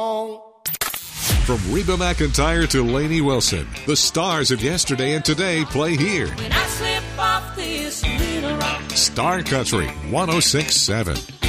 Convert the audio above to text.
From Reba McEntire to Lainey Wilson, the stars of yesterday and today play here. When I slip off this little rock. Star Country 106.7.